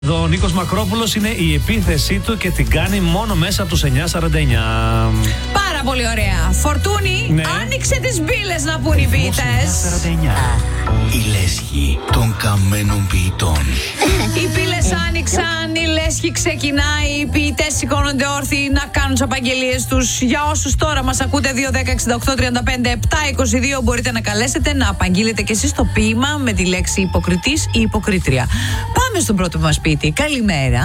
Ο Νίκος Μακρόπουλος είναι η επίθεσή του και την κάνει μόνο μέσα από τους 9:49. Πάρα πολύ ωραία. Φορτούνη, ναι. Άνοιξε τις μπύλες να πούν οι ποιητές. Η λέσχη των καμένων ποιητών. Οι πύλες άνοιξαν, η λέσχη ξεκινάει, οι ποιητές σηκώνονται όρθιοι να κάνουν τις απαγγελίες τους. Για όσους τώρα μας ακούτε, 2-10-68-35-7-22 μπορείτε να καλέσετε να απαγγείλετε και εσείς το ποίημα με τη λέξη υποκριτής ή υποκρίτρια. Πάμε στον πρώτο μας ποιητή. Καλημέρα.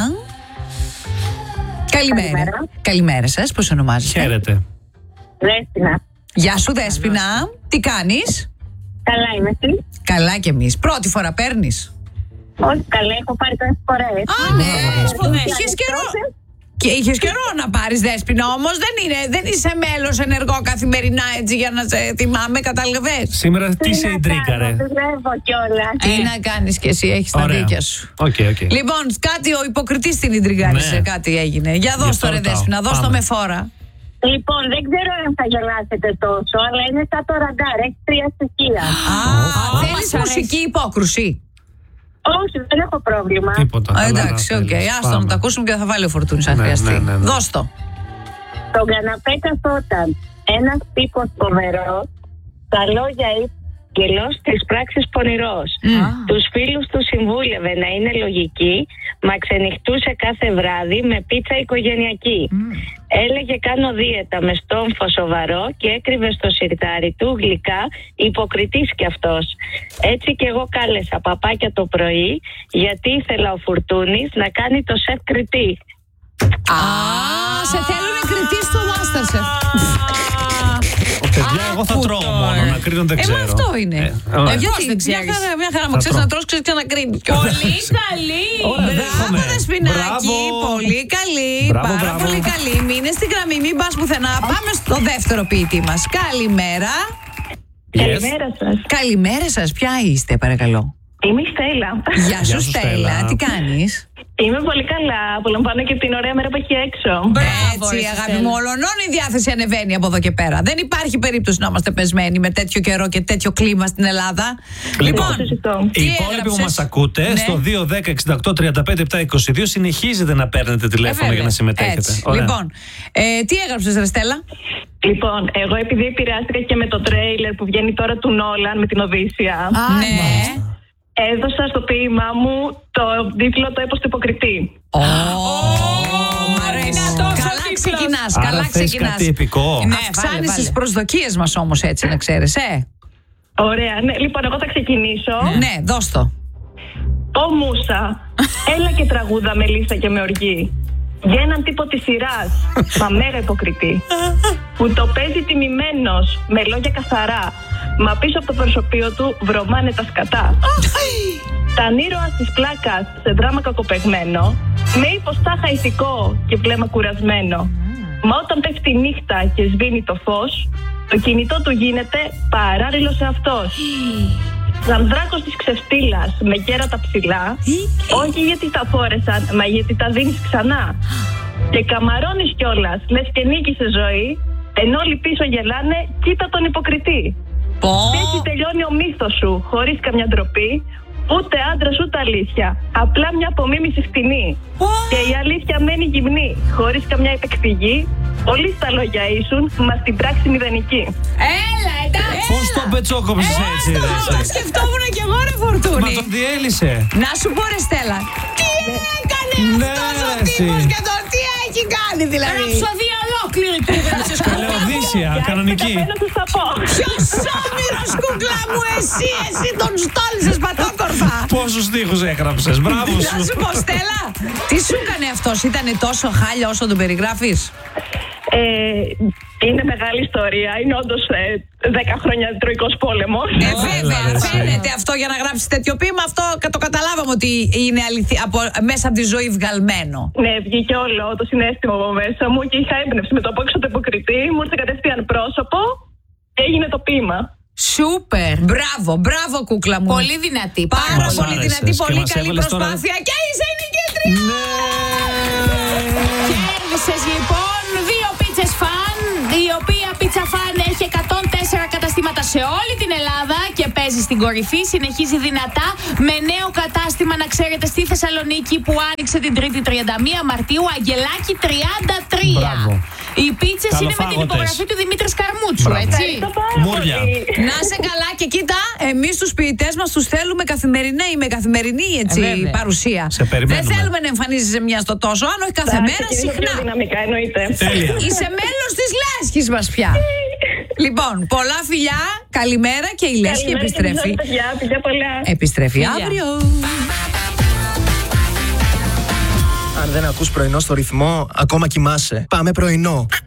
Καλημέρα σας, πώς ονομάζεστε? Χαίρετε. Δέσποινα. Γεια σου Δέσποινα, τι κάνεις? Καλά είμαι εσύ? Καλά κι εμείς. Πρώτη φορά παίρνεις? Όχι, καλά, έχω πάρει τόσες φορές. Α, ναι, είχες καιρό να πάρεις Δέσποινα, όμως δεν είσαι μέλος ενεργό καθημερινά έτσι για να σε θυμάμαι, κατάλαβες. Σήμερα τι σε ιντρίκαρε? Δουλεύω κιόλας. Τι να κάνεις κι εσύ, έχεις τα δίκια σου. Okay. Λοιπόν, κάτι ο υποκριτής την ιντριγκάρισε, Ναι. κάτι έγινε. Για δώσ' το ρε Δέσποινα, δώσ' το με φόρα. Λοιπόν, δεν ξέρω αν θα γελάσετε τόσο, αλλά είναι σαν το ραντάρ, έχει 3 στοιχεία. Θέλεις μουσική υπόκρουση? Όχι, δεν έχω πρόβλημα. Τίποτα. Εντάξει, οκ, άστο να το ακούσουμε και θα βάλει ο Φορτούνης αν χρειαστεί. ναι. Δώσ' το. Στον καναπέ καθόταν ένας τύπος φοβερός, τα λόγια γελός, τις πράξεις πονηρός. Τους φίλους του συμβούλευε να είναι λογικοί, μα ξενυχτούσε κάθε βράδυ με πίτσα οικογενειακή. Έλεγε κάνω δίαιτα με στόμφο σοβαρό και έκρυβε στο σιρτάρι του γλυκά, υποκριτής κι αυτός. Έτσι κι εγώ κάλεσα παπάκια το πρωί, γιατί ήθελα ο Φουρτούνης να κάνει το σεφ κριτή. Σε θέλουνε κριτή στο Masterchef. Παιδιά, εγώ θα τρώω μόνο, να κρίνω δεν ξέρω. Αυτό είναι. Γιατί δεν ξέρεις? μια χαρά μου ξέρεις να τρως, ξέρεις και να κρίνεις. Πολύ καλή! Μπράβο Δεσποινάκη, πολύ καλή. Πάρα πολύ καλή. Μείνε στην γραμμή, μην πας πουθενά. Πάμε στο δεύτερο ποιητή μας. Καλημέρα. Καλημέρα σας. Καλημέρα σας, ποια είστε παρακαλώ? Είμαι η Στέλλα. Γεια σου Στέλλα, τι κάνεις? Είμαι πολύ καλά. Απολαμβάνω και την ωραία μέρα που έχει έξω. Έτσι, αγάπη μου, ολονών η διάθεση ανεβαίνει από εδώ και πέρα. Δεν υπάρχει περίπτωση να είμαστε πεσμένοι με τέτοιο καιρό και τέτοιο κλίμα στην Ελλάδα. Λοιπόν, τι οι υπόλοιποι που έγραψες? μας ακούτε, στο 2-10-68-35-7-22 συνεχίζετε να παίρνετε τηλέφωνο για να συμμετέχετε. Έτσι. Ωραία. Λοιπόν, τι έγραψες ρε Στέλλα? Λοιπόν, εγώ επειδή επηρεάστηκα και με το τρέιλερ που βγαίνει τώρα του Νόλαν με την Οδύσσια, Ναι. έδωσα στο ποίημά μου το τίτλο «Το έπος του υποκριτή». Μ' αρέσει. Καλά ξεκινάς, Άρα καλά θες ξεκινάς. κάτι επικό. Ναι, αυξάνεις τις προσδοκίες μας όμως έτσι να ξέρεις, Ωραία, ναι. Λοιπόν, εγώ θα ξεκινήσω. Ναι, δώσ' το. Ω Μούσα, έλα και τραγούδα με λίστα και με οργή. Για έναν τύπο της σειράς, μα μέγα υποκριτή, που το παίζει τιμημένος, με λόγια καθαρά, μα πίσω από το προσωπείο του βρωμάνε τα σκατά. Σαν ήρωας της πλάκας σε δράμα κακοπεγμένο, με ύπος τάχα ηθικό και βλέμμα κουρασμένο. Μα όταν πέφτει η νύχτα και σβήνει το φως, το κινητό του γίνεται παράλληλος εαυτός. Σαν δράκος της ξεφτύλας με κέρατα ψηλά, όχι γιατί τα φόρεσαν, μα γιατί τα δίνεις ξανά. Και καμαρώνεις κιόλας, λες και νίκησε ζωή, ενώ όλοι πίσω γελάνε, κοίτα τον υποκριτή. Και έτσι τελειώνει ο μύθος σου, χωρίς καμιά ντροπή, ούτε άντρας ούτε αλήθεια, απλά μια απομίμηση φτηνή. Και η αλήθεια μένει γυμνή, χωρίς καμιά υπεκφυγή, όλοι στα λόγια ήσουν, μα στην πράξη μηδενική. Έλα, εντάξει! Πώς το πετσόκοψες έτσι, ρε? Το σκεφτόμουν κι εγώ ρε Φορτούνη. Μα τον διέλυσε. Να σου πω ρε Στέλλα, τι έκανε Ναι, αυτός ο ρε, τύπος εσύ. και το τι έχει κάνει δηλαδή? Ραψοδία ολόκληρη που έδωσες. Καλέ Οδύσσια, κανονική. Να τους τα πω. Ποιος όμηρος κούκλα μου, εσύ τον στόλισες πατόκορφα. Πόσους στίχους έγραψες, μπράβο Να σου. σου πω Στέλλα, τι σου έκανε αυτός, ήτανε τόσο χάλια όσο τον περιγράφεις? Είναι μεγάλη ιστορία. Είναι όντως 10 χρόνια τροϊκός πόλεμος. Βέβαια, έτσι. φαίνεται αυτό για να γράψεις τέτοιο ποίημα. Αυτό το καταλάβαμε ότι είναι αληθι... μέσα από τη ζωή βγαλμένο. Ναι, βγήκε όλο το συναίσθημα από μέσα μου και είχα έμπνευση με το από έξω το υποκριτή. Μου ήρθε κατευθείαν πρόσωπο και έγινε το ποίημα. Σούπερ! Μπράβο κούκλα μου. Πολύ δυνατή. Πάρα Μας πολύ άρεσες δυνατή, και πολύ μας καλή έβαλες τώρα- προσπάθεια και είσαι η νικήτρια! Κέρδισες λοιπόν 2 πίτσες φαν, η οποία πίτσα φαν έχει 104 καταστήματα σε όλη την Ελλάδα και παίζει στην κορυφή. Συνεχίζει δυνατά με νέο κατάστημα, να ξέρετε, στη Θεσσαλονίκη που άνοιξε την Τρίτη 31 Μαρτίου. Αγγελάκι 33. Μπράβο. Οι πίτσες είναι με την υπογραφή του Δημήτρη Καρμούτσου, έτσι. Μούρια. Να σε καλά και κοίτα, εμείς τους ποιητές μας τους θέλουμε καθημερινά ή με καθημερινή έτσι, βέβαια. παρουσία. Σε περιμένουμε. Δεν θέλουμε να εμφανίζεσαι μια στο τόσο, αν όχι κάθε μέρα, συχνά. Δυναμικά εννοείται. Τέλεια. Είσαι μέλος της λέσχης μας πια. Λοιπόν, πολλά φιλιά, καλημέρα και η λέσχη επιστρέφει. Επιστρέφει αύριο. Αν δεν ακούς πρωινό στο ρυθμό, ακόμα κοιμάσαι. Πάμε πρωινό.